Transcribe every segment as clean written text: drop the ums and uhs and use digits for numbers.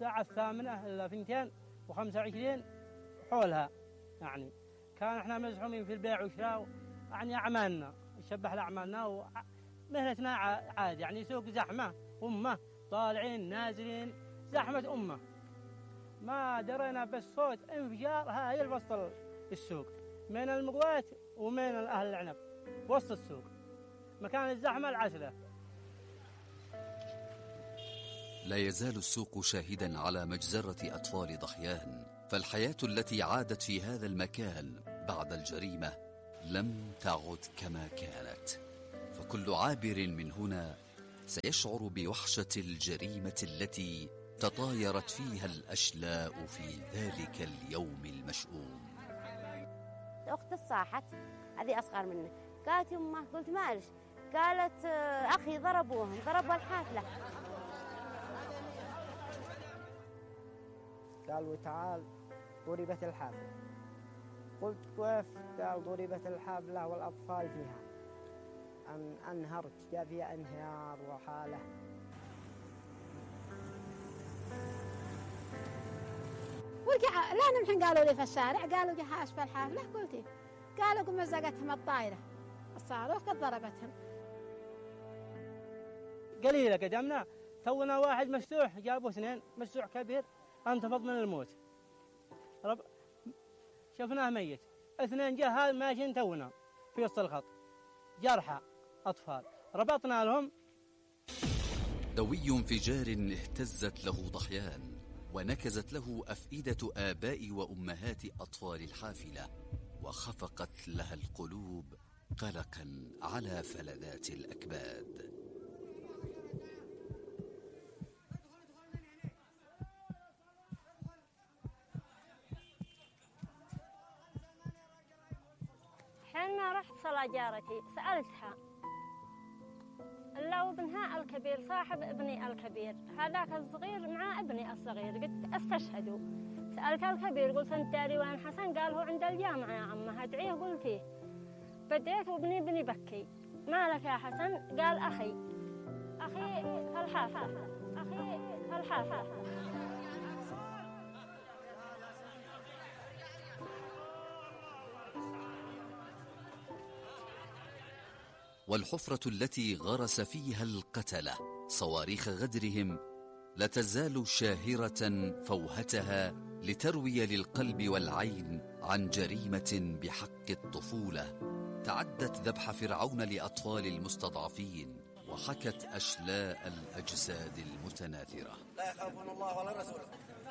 الساعة 8 إلا 22:25 حولها. يعني كان احنا مزحومين في البيع والشراء، يعني أعمالنا شبه لأعمالنا ومهنتنا عادي، يعني سوق زحمة أمة، طالعين نازلين زحمة أمة. ما درينا بس صوت انفجار هايل وسط السوق، من المقوات ومن أهل العنب وسط السوق، مكان الزحمة العسلة. لا يزال السوق شاهدا على مجزرة أطفال ضحيان، فالحياة التي عادت في هذا المكان بعد الجريمة لم تعد كما كانت، فكل عابر من هنا سيشعر بوحشة الجريمة التي تطايرت فيها الأشلاء في ذلك اليوم المشؤوم. أختي صاحت، هذه أصغر مني، قالت يمه، قلت مالش؟ قالت أخي ضربوا الحافلة. قالوا تعال ضربت الحافلة. قلت كيف؟ قال ضربت الحافلة والأطفال فيها. انهرت، جاء فيها انهيار وحالة. لا نمحن، قالوا لي في الشارع، قالوا جها أسفل الحافلة. قلت إيه؟ قالوا قم مزقتهم الطايرة، الصاروخ قد ضربتهم. قليلة قدمنا، تونا واحد مسوح، جابوا 2 مسوح كبير انتفض من الموت. شفناه ميت، 2 جه ماشيين تونا في وسط الخط، جرحى أطفال ربطنا لهم. دوي انفجار اهتزت له ضحيان ونكزت له أفئدة آباء وأمهات أطفال الحافلة، وخفقت لها القلوب قلقا على فلذات الأكباد. حين رحت صلاة جارتي سألتها، الله وابنها الكبير صاحب ابني الكبير، هذاك الصغير مع ابني الصغير، قلت استشهدوا. سألت الكبير قلت انت داري وين حسن؟ قال هو عند الجامعة يا عمه، ادعيه. قلت ايه؟ بديت وابني بكي. مالك يا حسن؟ قال أخي الحافة، أخي الحافة. والحفرة التي غرس فيها القتلة صواريخ غدرهم لا تزال شاهرة فوهتها لتروي للقلب والعين عن جريمة بحق الطفولة تعدت ذبح فرعون لأطفال المستضعفين، وحكت أشلاء الأجساد المتناثرة. لا يخافون الله ولا رسوله.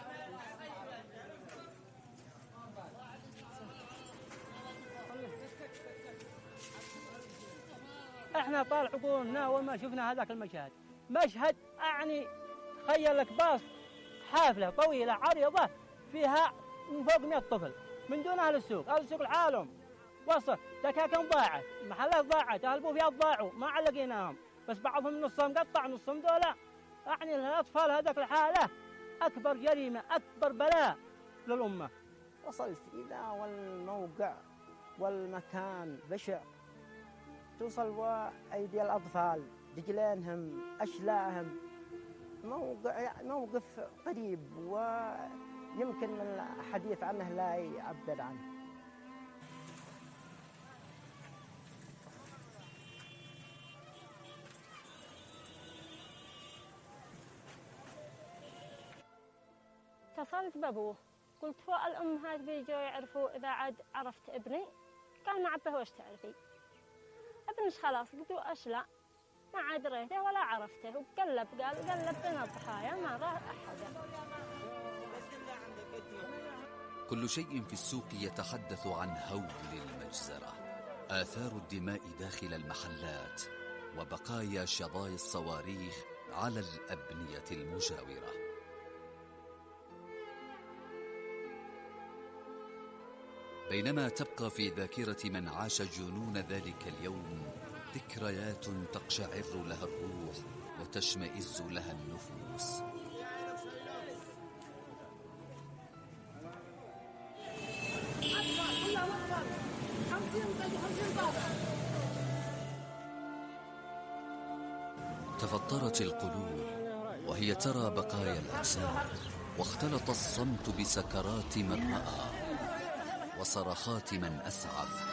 احنا طال عقولنا اول ما شفنا هذاك المشهد، مشهد يعني تخيل لك باص حافله طويله عريضه فيها من فوق 100 طفل من دون اهل السوق العالم وصل، دكاكين ضاعت، محلات ضاعت، اهل بوفيات ضاعوا ما علقيناهم، بس بعضهم نصهم قطع نصهم دوله. يعني الاطفال هذاك الحاله اكبر جريمه، اكبر بلاء للامه. وصلت الى والموقع والمكان بشع، توصل وأيدي الأطفال، رجلينهم، أشلاءهم، موقف قريب ويمكن الحديث عنه لا يعبر عنه. اتصلت بابوه قلت هو الأمهات بيجوا يعرفوا إذا عاد عرفت ابني؟ قال ما عبه وش تعرفي؟ ابنش خلاص. قلت أشلا ما عاد ريته ولا عرفته، وقلب بين الضحايا ما راه أحد. كل شيء في السوق يتحدث عن هول المجزرة، آثار الدماء داخل المحلات وبقايا شظايا الصواريخ على الأبنية المجاورة. بينما تبقى في ذاكرة من عاش جنون ذلك اليوم ذكريات تقشعر لها الروح وتشمئز لها النفوس. تفطرت القلوب وهي ترى بقايا الأجساد واختلط الصمت بسكرات من رأى وصرخات من أسعف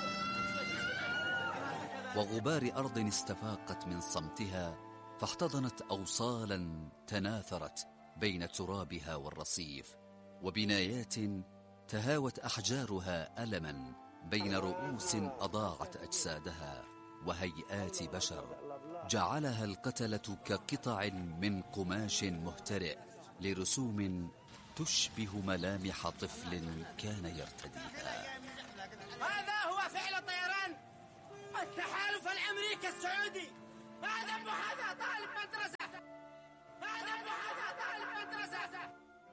وغبار أرض استفاقت من صمتها، فاحتضنت أوصالا تناثرت بين ترابها والرصيف، وبنايات تهاوت أحجارها ألما بين رؤوس أضاعت أجسادها، وهيئات بشر جعلها القتلة كقطع من قماش مهترئ لرسوم تشبه ملامح طفل كان يرتديها. هذا هو فعل طيران التحالف الأمريكي السعودي. ما ذنب هذا طالب مدرسة؟ ما ذنب هذا طالب مدرسة؟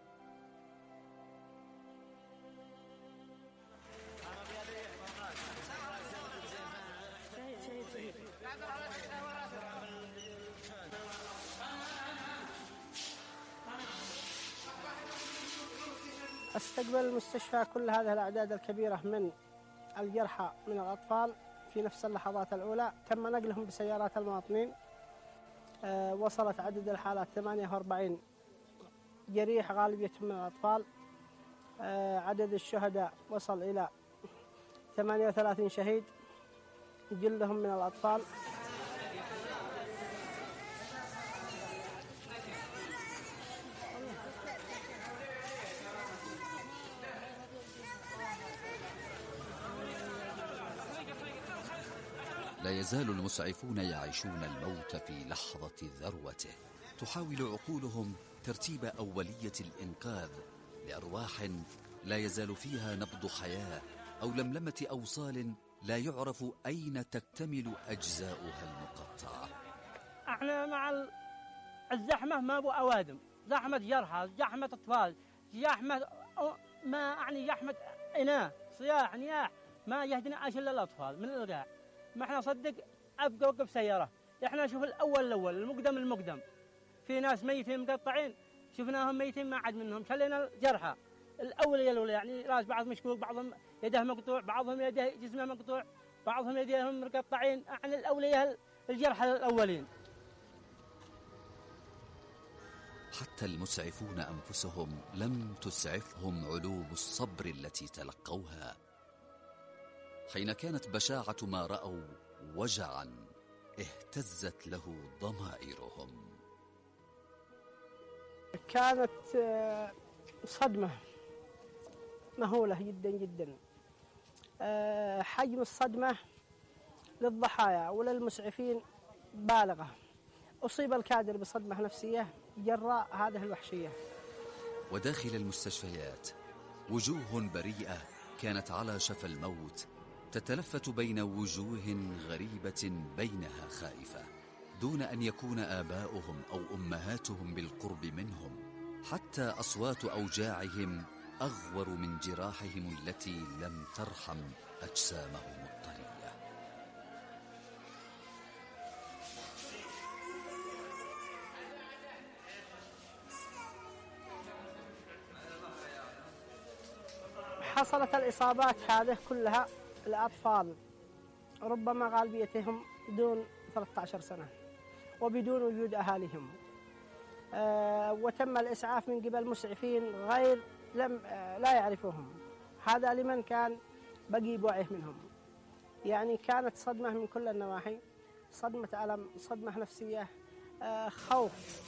استقبل المستشفى كل هذه الأعداد الكبيرة من الجرحى من الأطفال في نفس اللحظات الأولى. تم نقلهم بسيارات المواطنين. وصلت عدد الحالات 48 جريح غالبيتهم من الأطفال. عدد الشهداء وصل إلى 38 شهيد جلهم من الأطفال. لا يزال المسعفون يعيشون الموت في لحظة ذروته. تحاول عقولهم ترتيب أولية الإنقاذ لأرواح لا يزال فيها نبض حياة أو لملمة أوصال لا يعرف أين تكتمل أجزاؤها المقطعة. احنا مع الزحمة ما أبو أوادم، زحمة جرحى، زحمة أطفال، زحمة ما يعني زحمة إناث، صياح نياح، ما يهدنا أشل الأطفال من القاع. ما احنا صدق أبقى وقف سيارة، احنا نشوف الأول المقدم، في ناس ميتين مقطعين شفناهم ميتين ما عاد منهم، شلينا الجرحى الأولية يعني راس بعض مشكوك، بعضهم يده مقطوع، بعضهم يده جسمه مقطوع، بعضهم يديهم مقطعين، عن الأولية الجرحى الأولين. حتى المسعفون أنفسهم لم تسعفهم علوم الصبر التي تلقوها. حين كانت بشاعة ما رأوا وجعا اهتزت له ضمائرهم. كانت صدمة مهولة جدا جدا. حجم الصدمة للضحايا وللمسعفين بالغة. أصيب الكادر بصدمة نفسية جراء هذه الوحشية. وداخل المستشفيات وجوه بريئة كانت على شفا الموت تتلفت بين وجوه غريبة بينها خائفة، دون أن يكون آباؤهم أو أمهاتهم بالقرب منهم. حتى أصوات أوجاعهم أغور من جراحهم التي لم ترحم أجسامهم الطرية. حصلت الإصابات هذه كلها الأطفال ربما غالبيتهم دون 13 سنة وبدون وجود أهاليهم. وتم الإسعاف من قبل مسعفين غير لا يعرفوهم. هذا لمن كان بقي بوعيه منهم. يعني كانت صدمة من كل النواحي، صدمة ألم، صدمة نفسية، خوف.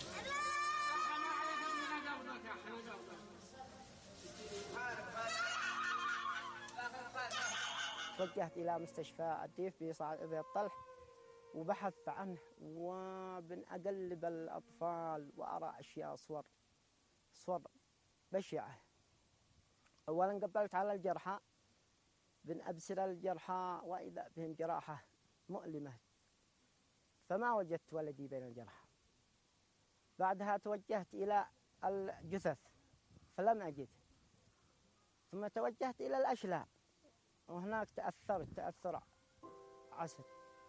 توجهت إلى مستشفى الديف بصعيد الطلح وبحثت عنه، وبن أقلب الأطفال وأرى أشياء صور بشعة. أولا قبلت على الجرحى، بن أبصر الجرحى وإذا بهم جراحة مؤلمة، فما وجدت ولدي بين الجرحى. بعدها توجهت إلى الجثث فلم أجد، ثم توجهت إلى الأشلاء وهناك تأثر عسر.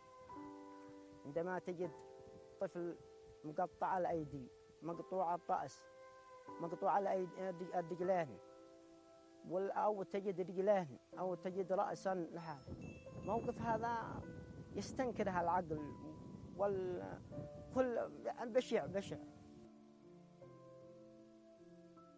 عندما تجد طفل مقطع الأيدي، مقطوع الرأس، مقطوع الرجلين، أو تجد رجلين أو تجد رأسا لها، موقف هذا يستنكرها العقل والكل بشع.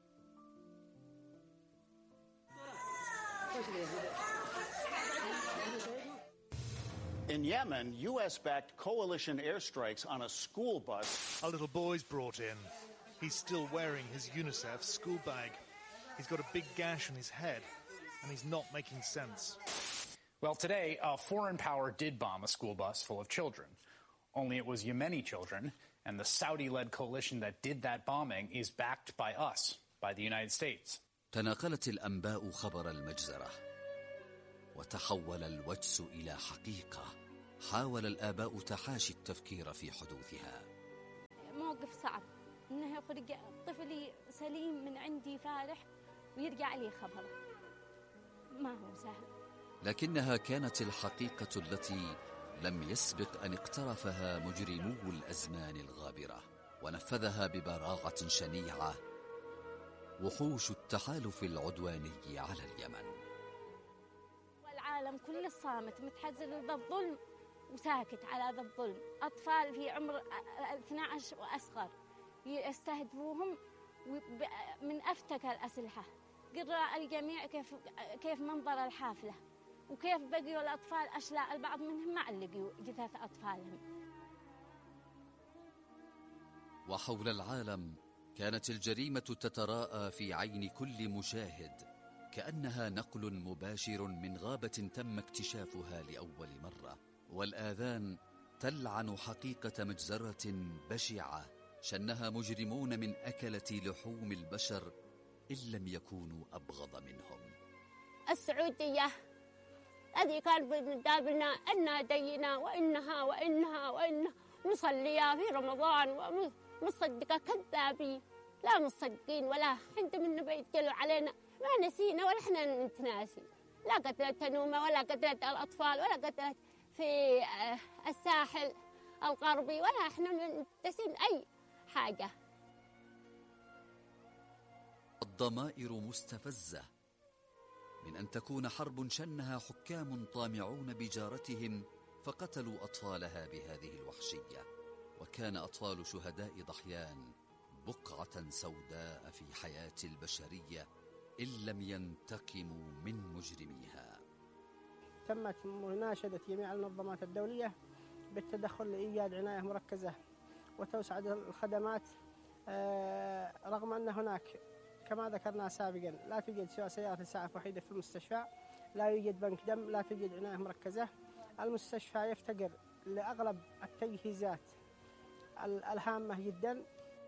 In Yemen, U.S.-backed coalition airstrikes on a school bus. A little boy's brought in. He's still wearing his UNICEF school bag. He's got a big gash on his head, and he's not making sense. Well, today, a foreign power did bomb a school bus full of children. Only it was Yemeni children, and the Saudi-led coalition that did that bombing is backed by us, by the United States. تناقلت الأنباء خبر المجزرة، وتحول الوجس إلى حقيقة. حاول الآباء تحاشي التفكير في حدوثها. موقف صعب إنه يخرج طفلي سليم من عندي فارح ويرجع لي خبر، ما هو سهل. لكنها كانت الحقيقة التي لم يسبق أن اقترفها مجرمو الأزمان الغابرة، ونفذها ببراعة شنيعة وحوش التحالف العدواني على اليمن. والعالم كله صامت متحزن ضد الظلم وساكت على ذا الظلم. أطفال في عمر 12 وأصغر يستهدفوهم من أفتك الأسلحة. قرأ الجميع كيف منظر الحافلة وكيف بقيوا الأطفال أشلاء، البعض منهم ما علقوا جثث أطفالهم. وحول العالم كانت الجريمة تتراءى في عين كل مشاهد كأنها نقل مباشر من غابة تم اكتشافها لأول مرة، والآذان تلعن حقيقة مجزرة بشعة شنها مجرمون من أكلة لحوم البشر إن لم يكونوا أبغض منهم. السعودية هذه كانت بتدابلنا أنها دينا وإنها مصلية في رمضان ومصدقة كذابين، لا مصدقين ولا عندهم إنه بيتجلوا علينا، ما نسينا ولا إحنا نتناسي، لا قتلت نومة ولا قتلت الأطفال ولا قتلت في الساحل الغربي ولا إحنا نتسين أي حاجة. الضمائر مستفزة من أن تكون حرب شنها حكام طامعون بجارتهم فقتلوا أطفالها بهذه الوحشية، وكان أطفال شهداء ضحيان بقعة سوداء في حياة البشرية إن لم ينتقموا من مجرميها. تمت مناشدة جميع المنظمات الدولية بالتدخل لإيجاد عناية مركزة وتوسع الخدمات، رغم أن هناك كما ذكرنا سابقا لا توجد سوى سيارة إسعاف وحيدة في المستشفى، لا يوجد بنك دم، لا توجد عناية مركزة. المستشفى يفتقر لأغلب التجهيزات الهامة جدا.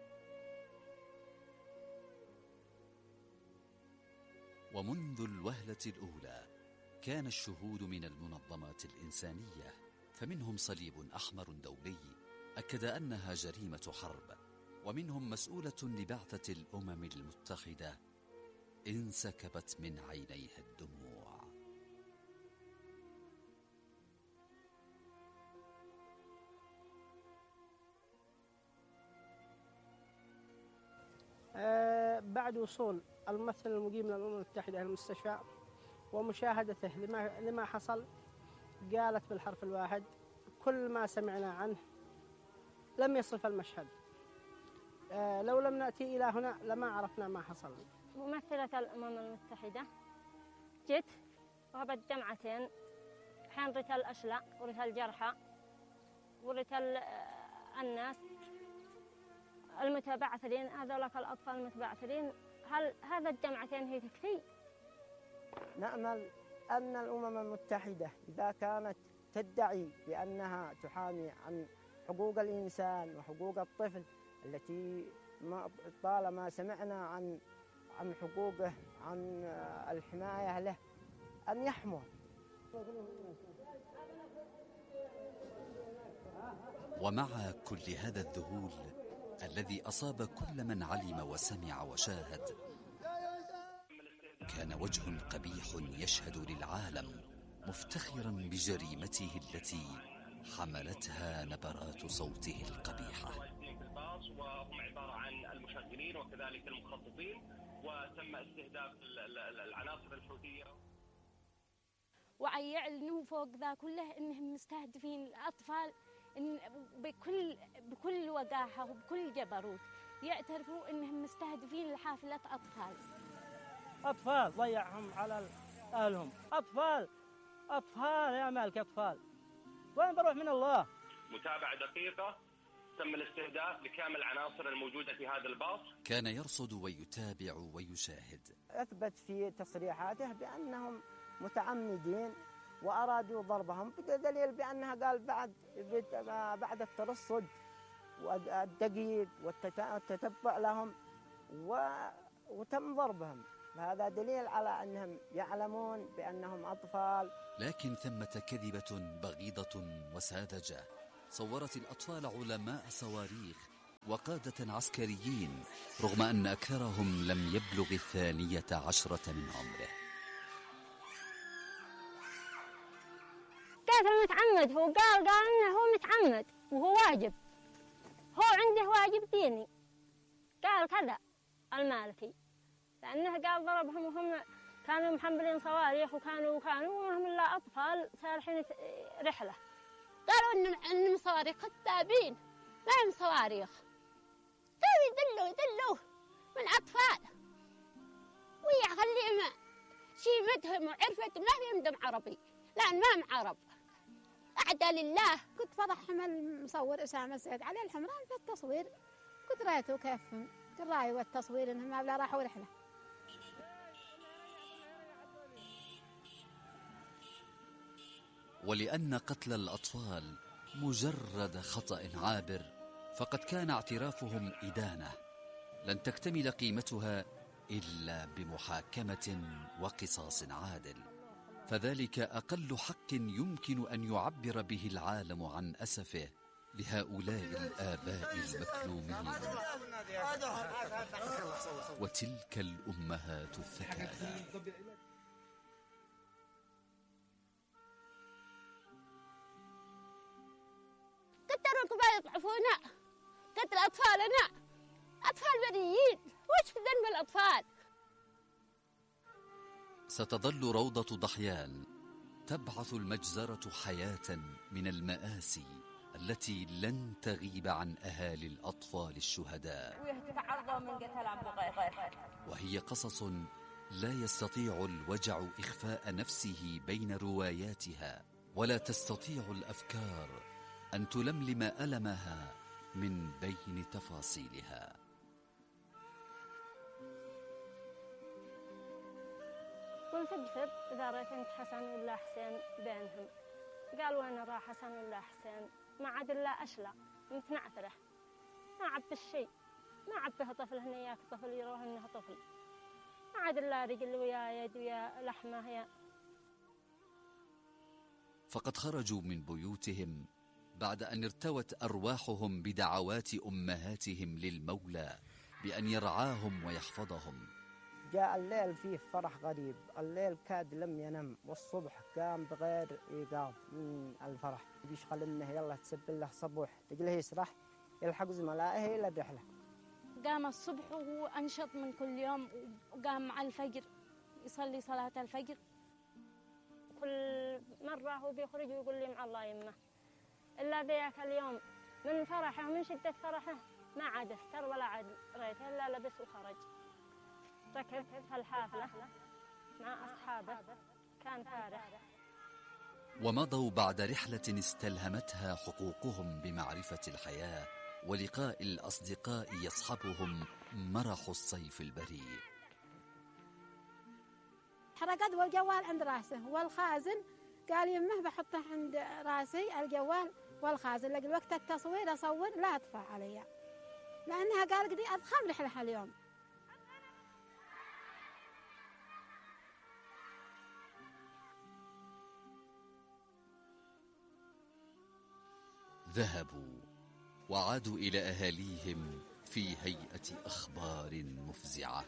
ومنذ الوهلة الأولى كان الشهود من المنظمات الإنسانية، فمنهم صليب أحمر دولي أكد أنها جريمة حرب، ومنهم مسؤولة لبعثة الأمم المتحدة انسكبت من عينيها الدموع. بعد وصول الممثل المقيم للأمم المتحدة إلى المستشفى ومشاهدته لما حصل، قالت بالحرف الواحد: كل ما سمعنا عنه لم يصف المشهد، لو لم نأتي إلى هنا لما عرفنا ما حصل. ممثلة الأمم المتحدة جت وهبت دمعتين، حين ريت الأشلاء وريت الجرحى وريت الناس المتبعثرين، هذولك الأطفال المتبعثرين. هل هذا الدمعتين هي تكفي؟ نأمل أن الأمم المتحدة إذا كانت تدعي بأنها تحامي عن حقوق الإنسان وحقوق الطفل التي طالما سمعنا عن حقوقه، عن الحماية له، أن يحموا. ومع كل هذا الذهول الذي أصاب كل من علم وسمع وشاهد، كان وجه قبيح يشهد للعالم مفتخرا بجريمته التي حملتها نبرات صوته القبيحة. وهم عبارة عن المشغلين وكذلك المخططين، وتم استهداف العناصر الحوثية. ويعلنوا فوق ذا كله انهم مستهدفين الاطفال بكل وقاحه وبكل جبروت، يعترفوا انهم مستهدفين لحافله اطفال ضيعهم على أهلهم. أطفال أطفال يا مالك، أطفال، وين بروح من الله؟ متابعة دقيقة، تم الاستهداف لكامل العناصر الموجودة في هذا الباص. كان يرصد ويتابع ويشاهد. أثبت في تصريحاته بأنهم متعمدين وأرادوا ضربهم، بدليل بأنها قال بعد الترصد والدقيق والتتبع لهم وتم ضربهم، فهذا دليل على أنهم يعلمون بأنهم أطفال. لكن ثمة كذبة بغيضة وساذجة صورت الأطفال علماء صواريخ وقادة عسكريين، رغم أن أكثرهم لم يبلغ 12 من عمره. كيف متعمد؟ هو قال إنه هو متعمد وهو واجب، هو عنده واجب ديني. قال كذا المالكي، لأنه قال ضربهم وهم كانوا محملين صواريخ وكانوا وهم لا أطفال سارحين رحلة. قالوا إن صواريخ كذابين، لا هم صواريخ، يدلوا من أطفال، ويخليهم شيمتهم وعرفتهم ما بيمدم عربي، لأن ما معرب أعدى لله. كنت فضحهم المصور أسامة السيد علي الحمران في التصوير، كنت رايته كيفهم الرأي والتصوير إنهم ما بلا راحوا رحلة. ولأن قتل الأطفال مجرد خطأ عابر، فقد كان اعترافهم إدانة لن تكتمل قيمتها إلا بمحاكمة وقصاص عادل، فذلك أقل حق يمكن أن يعبر به العالم عن أسفه لهؤلاء الآباء المكلومين وتلك الأمهات الثكالى. قتلوا الكبار يضعفونا، قتل أطفالنا، أطفال بريين، وش في ذنب الأطفال؟ ستظل روضة ضحيان تبعث المجزرة حياة من المآسي التي لن تغيب عن أهالي الأطفال الشهداء، وهي قصص لا يستطيع الوجع إخفاء نفسه بين رواياتها، ولا تستطيع الأفكار أن تلملم ألمها من بين تفاصيلها. قلت ادفر إذا رأيت أنت حسن ولا حسين بينهم. قال وين أرى حسن ولا حسين؟ ما عاد إلا أشلى متنعثره، ما عاد بالشيء، ما عاد به طفل هنياك طفل يروح إنه طفل، ما عاد إلا رجل ويا يد ويا لحمة هي. فقد خرجوا من بيوتهم بعد أن ارتوت أرواحهم بدعوات أمهاتهم للمولى بأن يرعاهم ويحفظهم. جاء الليل فيه فرح غريب، الليل كاد لم ينم، والصبح قام بغير إيقاظ من الفرح، بيشغل إنه يلا تسبل له صبوح، تقله يسرح يلحق زملائه إلى الرحلة. قام الصبح وهو أنشط من كل يوم، وقام مع الفجر يصلي صلاة الفجر. كل مرة هو بيخرج ويقول لي مع الله يمه، إلا ذاك اليوم من فرحه ومن شدة فرحه ما عاد استر ولا عاد ريته إلا لبس وخرج. ركب في الحافلة مع أصحابه كان فارح. ومضوا بعد رحلة استلهمتها حقوقهم بمعرفة الحياة ولقاء الأصدقاء يصحبهم مرح الصيف البريء. حرقت والجوال عند راسه، والخازن قال يمه بحطه عند راسي الجوال والخازن، لقى وقت التصوير أصور لا أدفع علي، لأنها قال قدي أضخم رحلة اليوم. ذهبوا وعادوا إلى أهاليهم في هيئة أخبار مفزعة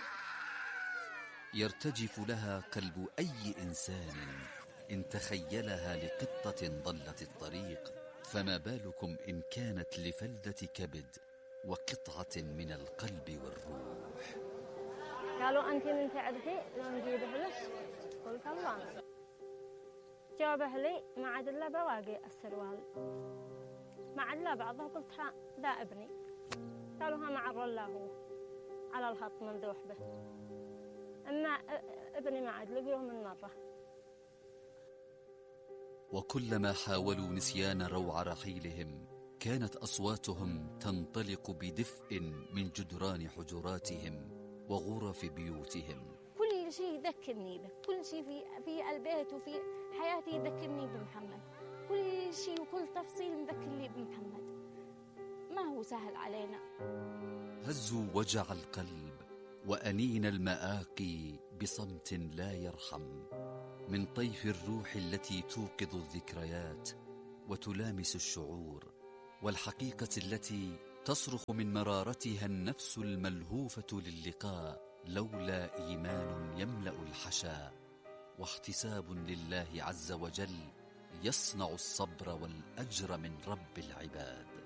يرتجف لها قلب أي إنسان إن تخيلها لقطة ضلت الطريق، فما بالكم إن كانت لفلذة كبد وقطعة من القلب والروح. قالوا أنت من تعرفي لو نجيبه لك؟ قلت الله. جابه لي ما عاد إلا بواقي السروال، ما عاد إلا بعضه. قلت ها ذا ابني. قالوا ها مع الرلا هو على الخط ممدوح به. أما ابني ما عاد لقيه من مرة. وكلما حاولوا نسيان روع رحيلهم كانت أصواتهم تنطلق بدفء من جدران حجراتهم وغرف بيوتهم. كل شيء يذكرني به، كل شيء في البيت وفي حياتي يذكرني بمحمد، كل شيء وكل تفصيل مذكرني بمحمد. ما هو سهل علينا. هزوا وجع القلب وأنين المآقي بصمت لا يرحم، من طيف الروح التي توقظ الذكريات وتلامس الشعور، والحقيقة التي تصرخ من مرارتها النفس الملهوفة للقاء لولا إيمان يملأ الحشاء واحتساب لله عز وجل يصنع الصبر والأجر من رب العباد.